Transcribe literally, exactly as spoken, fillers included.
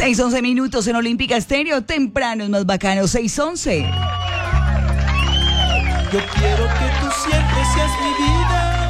seis once minutos en Olímpica Estéreo, temprano es más bacano, seis once. Yo quiero que tú siempre seas mi vida.